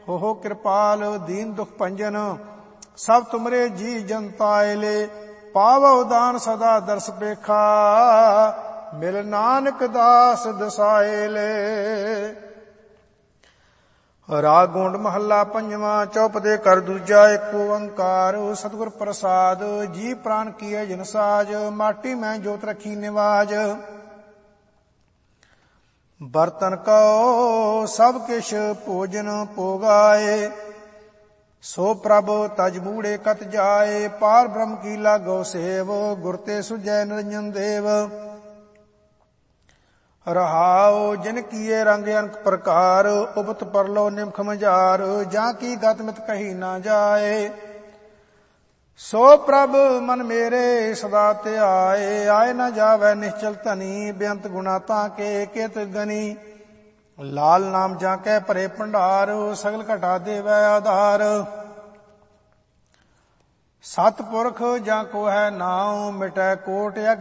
ਹੋ ਕਿਰਪਾਲ ਦੀਨ ਦੁਖ ਭੰਜਨ ਸਭ ਤੁਮਰੇ ਜੀ ਜਨਤਾ ਆਇਲੇ ਪਾਵੋ ਦਾਨ ਸਦਾ ਦਰਸ ਪੇਖਾ ਮਿਲ ਨਾਨਕ ਦਾਸ ਦਸਾਇਲੇ। ਰਾਗ ਗੋਂਡ ਮਹੱਲਾ ਪੰਜਵਾਂ ਚੌਪਦੇ ਕਰ ਦੂਜਾ ਏਕ ਓੰਕਾਰ ਸਤਿਗੁਰ ਪ੍ਰਸਾਦ ਜੀ ਪ੍ਰਾਨ ਕੀਏ ਜਿਨ ਸਾਜ ਮਾਟੀ ਮੈਂ ਜੋਤ ਰਖੀ ਨਿਵਾਜ। ਬਰਤਨ ਕਉ ਸਭ ਕਿਛ ਭੋਜਨ ਭੋਗਾਏ ਸੋ ਪ੍ਰਭ ਤਜ ਮੂੜੇ ਕਤ ਜਾਏ ਪਾਰ ਬ੍ਰਹਮ ਕੀ ਲਾਗੋ ਸੇਵ ਗੁਰ ਤੇ ਸੁਜੈ ਨਿਰੰਜਨ ਦੇਵ। ਰਹਾਉ ਜਿਨ ਕੀਏ ਰੰਗ ਅਨਕ ਪ੍ਰਕਾਰ ਉਪਤ ਪਰਲੋ ਨਿਮਖ ਮਝਾਰ ਜਾਂ ਕੀ ਗਤ ਮਿਤ ਕਹੀ ਨਾ ਜਾਏ ਸੋ ਪ੍ਰਭ ਮਨ ਮੇਰੇ ਸਦਾ ਧਿਆਏ। ਆਏ ਨਾ ਜਾਵੈ ਨਿਸ਼ਚਲ ਧਨੀ ਬੇਅੰਤ ਗੁਣਾ ਤਾਂ ਕੇ ਕਿਤ ਗਨੀ ਲਾਲ ਨਾਮ ਜਾਂ ਕੈ ਭਰੇ ਭੰਡਾਰ ਸਗਲ ਘਟਾ ਦੇਵੈ ਆਧਾਰ। ਸਤਿਪੁਰਖ ਜਾਂ ਕੋ ਹੈ ਨਾਉ ਮਿਟੈ ਕੋਟ